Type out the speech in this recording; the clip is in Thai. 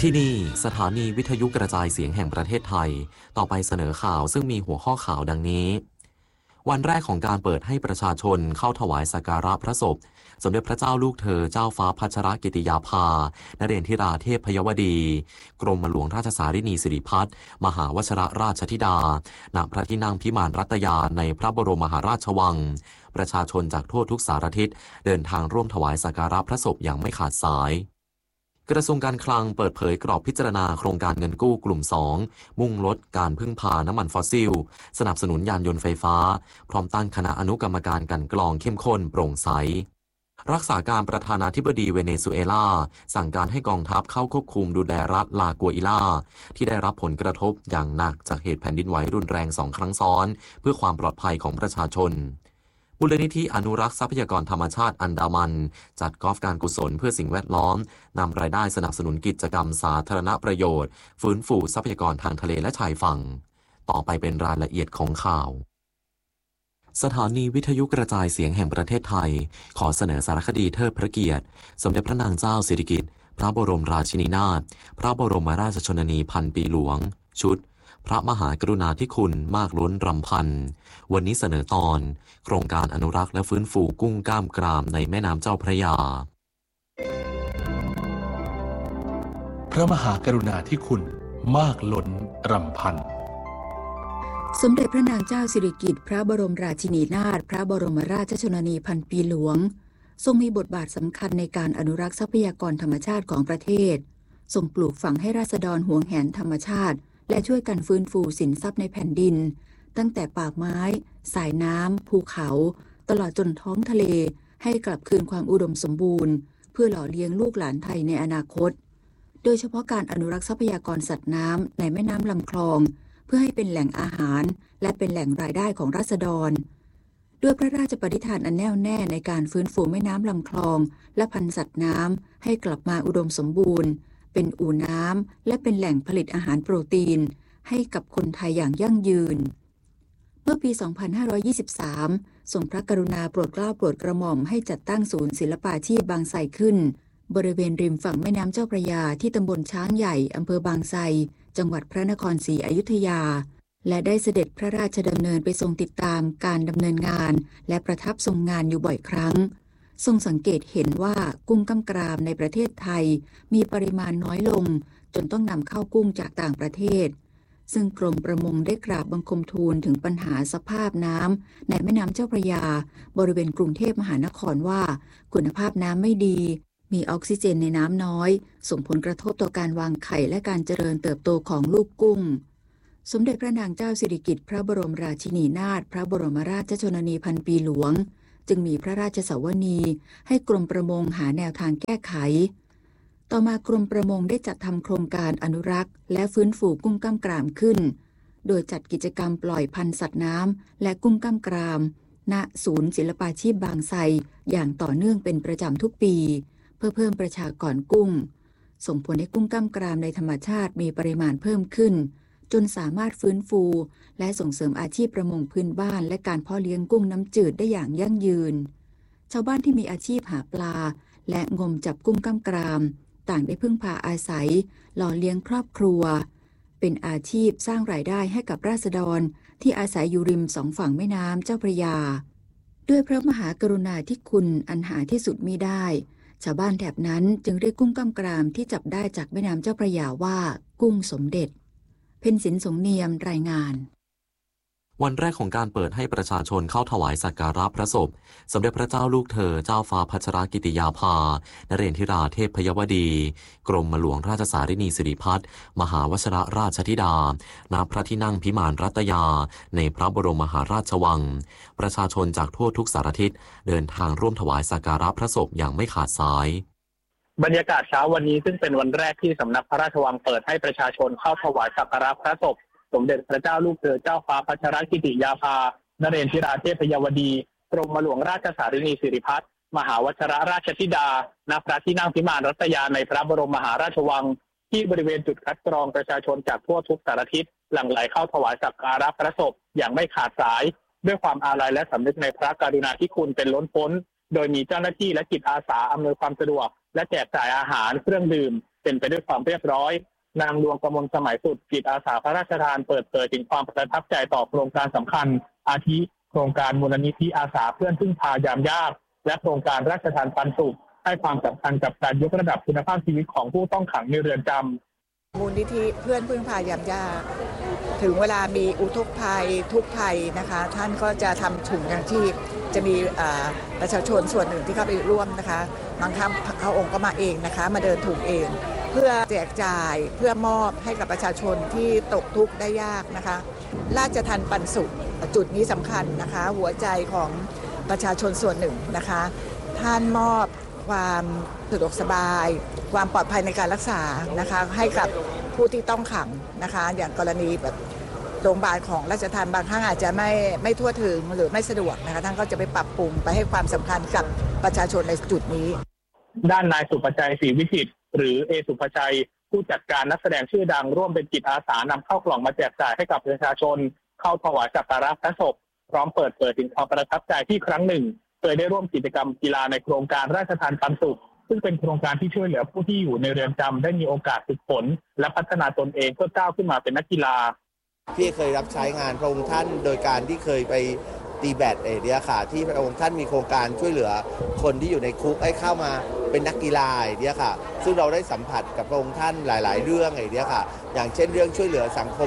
ที่นี่สถานีวิทยุกระจายเสียงแห่งประเทศไทยต่อไปเสนอข่าวซึ่งมีหัวข้อข่าวดังนี้วันแรกของการเปิดให้ประชาชนเข้าถวายสักการะพระศพสมเด็จพระเจ้าลูกเธอเจ้าฟ้าพัชรกิติยาภานเรนทิราเทพพยวดีกรมหลวงราชสารินีสิริพัฒน์มหาวชิรราชธิดาณพระที่นั่งพิมานรัตยาในพระบรมมหาราชวังประชาชนจากทั่วทุกสารทิศเดินทางร่วมถวายสักการะพระศพอย่างไม่ขาดสายกระทรวงการคลังเปิดเผยกรอบพิจารณาโครงการเงินกู้กลุ่ม 2 มุ่งลดการพึ่งพาน้ำมันฟอสซิลสนับสนุนยานยนต์ไฟฟ้าพร้อมตั้งคณะอนุกรรมการกลั่นกรองเข้มข้นโปร่งใสรักษาการประธานาธิบดีเวเนซุเอลาสั่งการให้กองทัพเข้าควบคุมดูแลรัฐลากัวอิลาที่ได้รับผลกระทบอย่างหนักจากเหตุแผ่นดินไหวรุนแรง2 ครั้งซ้อนเพื่อความปลอดภัยของประชาชนมูลนิธิอนุรักษ์ทรัพยากรธรรมชาติอันดามันจัดกอล์ฟการกุศลเพื่อสิ่งแวดล้อมนำรายได้สนับสนุนกิจกรรมสาธารณประโยชน์ฟื้นฟูทรัพยากรทางทะเลและชายฝั่งต่อไปเป็นรายละเอียดของข่าวสถานีวิทยุกระจายเสียงแห่งประเทศไทยขอเสนอสารคดีเทิดพระเกียรติสมเด็จพระนางเจ้าสิริกิติ์พระบรมราชินีนาถพระบรมราชชนนีพันปีหลวงชุดพระมหากรุณาธิคุณมากล้นรำพันวันนี้เสนอตอนโครงการอนุรักษ์และฟื้นฟูกุ้งกล้ามกรามในแม่น้ำเจ้าพระยาพระมหากรุณาธิคุณมากล้นรำพันสมเด็จพระนางเจ้าสิริกิติ์พระบรมราชินีนาถพระบรมราชชนนีพันปีหลวงทรงมีบทบาทสำคัญในการอนุรักษ์ทรัพยากรธรรมชาติของประเทศทรงปลูกฝังให้ราษฎรหวงแหนธรรมชาติและช่วยกันฟื้นฟูสินทรัพย์ในแผ่นดินตั้งแต่ป่าไม้สายน้ำภูเขาตลอดจนท้องทะเลให้กลับคืนความอุดมสมบูรณ์เพื่อหล่อเลี้ยงลูกหลานไทยในอนาคตโดยเฉพาะการอนุรักษ์ทรัพยากรสัตว์น้ำในแม่น้ำลำคลองเพื่อให้เป็นแหล่งอาหารและเป็นแหล่งรายได้ของราษฎรด้วยพระราชปณิธานอันแน่วแน่ในการฟื้นฟูแม่น้ำลำคลองและพันธุ์สัตว์น้ำให้กลับมาอุดมสมบูรณ์เป็นอู่น้ำและเป็นแหล่งผลิตอาหารโปรตีนให้กับคนไทยอย่างยั่งยืนเมื่อปี 2523 ทรงพระกรุณาโปรดเกล้าโปรดกระหม่อมให้จัดตั้งศูนย์ศิลปาชีพบางไทรขึ้นบริเวณริมฝั่งแม่น้ำเจ้าพระยาที่ตำบลช้างใหญ่อำเภอบางไทรจังหวัดพระนครศรีอยุธยาและได้เสด็จพระราชดำเนินไปทรงติดตามการดำเนินงานและประทับทรงงานอยู่บ่อยครั้งทรงสังเกตเห็นว่ากุ้งกล้ามกรามในประเทศไทยมีปริมาณน้อยลงจนต้องนำเข้ากุ้งจากต่างประเทศซึ่งกรมประมงได้กราบบังคมทูลถึงปัญหาสภาพน้ำในแม่น้ำเจ้าพระยาบริเวณกรุงเทพมหานครว่าคุณภาพน้ำไม่ดีมีออกซิเจนในน้ำน้อยส่งผลกระทบต่อการวางไข่และการเจริญเติบโตของลูกกุ้งสมเด็จพระนางเจ้าสิริกิติ์พระบรมราชินีนาถพระบรมราชชนนีพันปีหลวงจึงมีพระราชสวนีให้กรมประมงหาแนวทางแก้ไขต่อมากรมประมงได้จัดทำโครงการอนุรักษ์และฟื้นฟูกุ้งกล้ามกรามขึ้นโดยจัดกิจกรรมปล่อยพันธุ์สัตว์น้ำและกุ้งกล้ามกรามณศูนย์ศิลปาชีพบางไทรอย่างต่อเนื่องเป็นประจำทุกปีเพื่อเพิ่มประชากรกุ้งส่งผลให้กุ้งกล้ามกรามในธรรมชาติมีปริมาณเพิ่มขึ้นจนสามารถฟื้นฟูและส่งเสริมอาชีพประมงพื้นบ้านและการเพาะเลี้ยงกุ้งน้ำจืดได้อย่างยั่งยืนชาวบ้านที่มีอาชีพหาปลาและงมจับกุ้งกล้ามกรามต่างได้พึ่งพาอาศัยหล่อเลี้ยงครอบครัวเป็นอาชีพสร้างรายได้ให้กับราษฎรที่อาศัยอยู่ริมสองฝั่งแม่น้ำเจ้าพระยาด้วยพระมหากรุณาธิคุณอันหาที่สุดมิได้ชาวบ้านแถบนั้นจึงเรียกกุ้งกล้ามกรามที่จับได้จากแม่น้ำเจ้าพระยาว่ากุ้งสมเด็จเพ็ญศิลป์สงเนียมรายงานวันแรกของการเปิดให้ประชาชนเข้าถวายสักการะพระศพสมเด็จพระเจ้าลูกเธอเจ้าฟ้าพัชรกิติยาภานเรนทิราเทพพยวดีกรมหลวงราชสารินีสิริพัฒน์มหาวชิรราชธิดาณพระที่นั่งพิมานรัตยาในพระบรมมหาราชวังประชาชนจากทั่วทุกสารทิศเดินทางร่วมถวายสักการะพระศพอย่างไม่ขาดสายบรรยากาศเช้าวันนี้ซึ่งเป็นวันแรกที่สำนักพระราชวังเปิดให้ประชาชนเข้าถวายสักการะพระศพสมเด็จพระเจ้าลูกเธอเจ้าฟ้าพัชรกิติยาภานเรนทิราเทพพยวดีกรมหลวงราชสารินีสิริพัฒน์มหาวชิรราชธิดาณพระที่นั่งพิมานรัตยาในพระบรมมหาราชวังที่บริเวณจุดคัดกรองประชาชนจากทั่วทุกสารทิศหลั่งไหลเข้าถวายสักการะพระศพอย่างไม่ขาดสายด้วยความอาลัยและสำนึกในพระกรุณาธิคุณเป็นล้นพ้นโดยมีเจ้าหน้าที่และจิตอาสาอำนวยความสะดวกและแจกจ่ายอาหารเครื่องดื่มเป็นไปด้วยความเรียบร้อยนางดวงกมลสมัยสุดจิตอาสาพระราชทานเปิดเผยถึงความประทับใจต่อโครงการสำคัญอาทิโครงการมูลนิธิอาสาเพื่อนพึ่งพายามยากและโครงการราชทานปันสุขให้ความสำคัญกับการยกระดับคุณภาพชีวิตของผู้ต้องขังในเรือนจำมูลนิธิเพื่อนพึ่งพายามยากถึงเวลามีอุทกภัยทุกภัยนะคะท่านก็จะทำถุงยางชีพจะมีประชาชนส่วนหนึ่งที่เข้าไปร่วมนะคะบางครั้งพระองค์ก็มาเองนะคะมาเดินถุงเองเพื่อแจกจ่ายเพื่อมอบให้กับประชาชนที่ตกทุกข์ได้ยากนะคะราชทัณฑ์ปันสุขจุดนี้สำคัญนะคะหัวใจของประชาชนส่วนหนึ่งนะคะท่านมอบความสะดวกสบายความปลอดภัยในการรักษานะคะให้กับผู้ที่ต้องขังนะคะอย่างกรณีแบบโรงพยาบาลของราชทัณฑ์บางครั้งอาจจะไม่ทั่วถึงหรือไม่สะดวกนะคะท่านก็จะไปปรับปรุงไปให้ความสำคัญกับประชาชนในจุดนี้ด้านนายสุภชัยศรีวิจิตรหรือเอสุภชัยผู้จัดการนักแสดงชื่อดังร่วมเป็นจิตอาสานำเข้ากล่องมาแจกจ่ายให้กับประชาชนเข้าถวายสักการะพระศพพร้อมเปิดเผยถึงความประทับใจที่ครั้งหนึ่งเคยได้ร่วมกิจกรรมกีฬาในโครงการราชทานปันสุขซึ่งเป็นโครงการที่ช่วยเหลือผู้ที่อยู่ในเรือนจำได้มีโอกาสฝึกฝนและพัฒนาตนเองเพื่อก้าวขึ้นมาเป็นนักกีฬาพี่เคยรับใช้งานพระองค์ท่านโดยการที่เคยไปตีแบดเนี่ยค่ะที่พระองค์ท่านมีโครงการช่วยเหลือคนที่อยู่ในคุกให้เข้ามาเป็นนักกีฬาเนี่ยค่ะซึ่งเราได้สัมผัสกับพระองค์ท่านหลายๆเรื่องเนี่ยค่ะอย่างเช่นเรื่องช่วยเหลือสังคม